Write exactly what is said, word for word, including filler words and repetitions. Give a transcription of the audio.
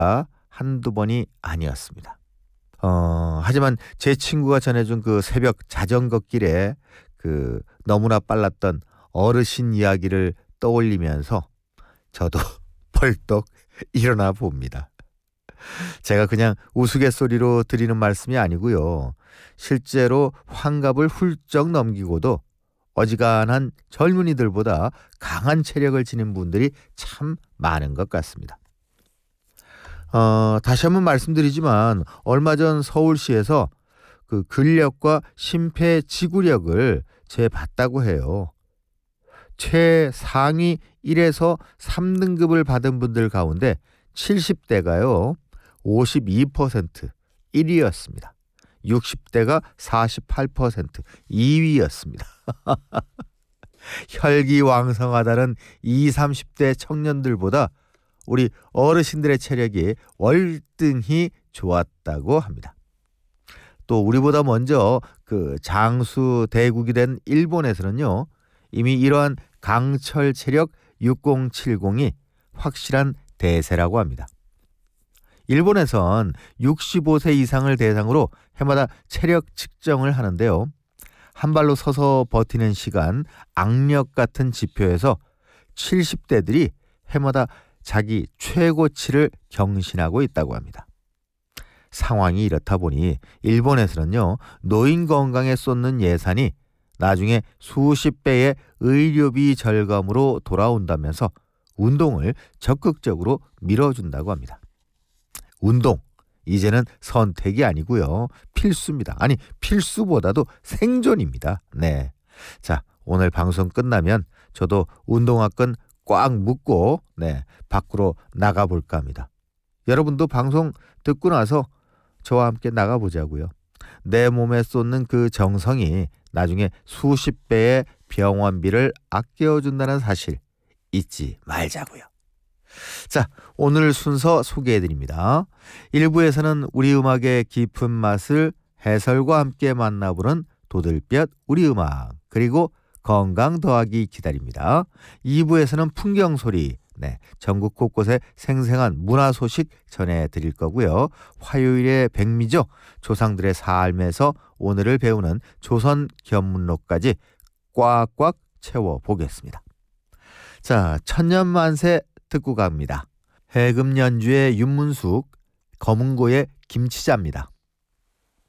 한두 번이 아니었습니다. 어, 하지만 제 친구가 전해준 그 새벽 자전거 길에 그 너무나 빨랐던 어르신 이야기를 떠올리면서 저도 벌떡 일어나 봅니다. 제가 그냥 우스갯소리로 드리는 말씀이 아니고요. 실제로 환갑을 훌쩍 넘기고도 어지간한 젊은이들보다 강한 체력을 지닌 분들이 참 많은 것 같습니다. 어, 다시 한번 말씀드리지만 얼마 전 서울시에서 그 근력과 심폐지구력을 재봤다고 해요. 최상위 일에서 삼 등급을 받은 분들 가운데 칠십 대가요 오십이 퍼센트 일 위였습니다. 육십 대가 사십팔 퍼센트 이 위였습니다. 혈기왕성하다는 이십, 삼십 대 청년들보다 우리 어르신들의 체력이 월등히 좋았다고 합니다. 또 우리보다 먼저 그 장수 대국이 된 일본에서는요, 이미 이러한 강철 체력 육공칠공이 확실한 대세라고 합니다. 일본에선 육십오 세 이상을 대상으로 해마다 체력 측정을 하는데요. 한 발로 서서 버티는 시간, 악력 같은 지표에서 칠십 대들이 해마다 자기 최고치를 경신하고 있다고 합니다. 상황이 이렇다 보니 일본에서는요, 노인 건강에 쏟는 예산이 나중에 수십 배의 의료비 절감으로 돌아온다면서 운동을 적극적으로 밀어준다고 합니다. 운동, 이제는 선택이 아니고요, 필수입니다. 아니, 필수보다도 생존입니다. 네. 자, 오늘 방송 끝나면 저도 운동화끈 꽉 묶고 네, 밖으로 나가볼까 합니다. 여러분도 방송 듣고 나서 저와 함께 나가보자고요. 내 몸에 쏟는 그 정성이 나중에 수십 배의 병원비를 아껴준다는 사실 잊지 말자고요. 자, 오늘 순서 소개해드립니다. 일 부에서는 우리 음악의 깊은 맛을 해설과 함께 만나보는 도들볕 우리 음악, 그리고 건강 더하기 기다립니다. 이 부에서는 풍경소리, 네, 전국 곳곳의 생생한 문화 소식 전해드릴 거고요. 화요일의 백미죠. 조상들의 삶에서 오늘을 배우는 조선 견문록까지 꽉꽉 채워보겠습니다. 자, 천년만세 듣고 갑니다. 해금 연주의 윤문숙, 검은고의 김치자입니다.